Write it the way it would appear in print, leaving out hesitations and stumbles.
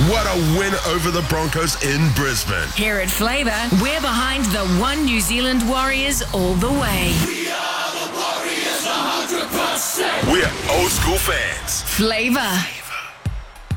What a win over the Broncos in Brisbane. Here at Flavour, we're behind the One New Zealand Warriors all the way. We are the Warriors 100%. We're old school fans. Flavour.